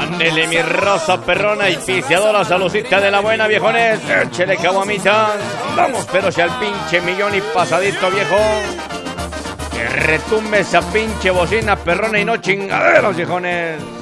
Ándele mi raza perrona y piseadora, saludcita de la buena, viejones. Échele caguamitas. Vamos, pero si al pinche millón y pasadito, viejo. Que retumbe esa pinche bocina perrona y no chingaderos, viejones.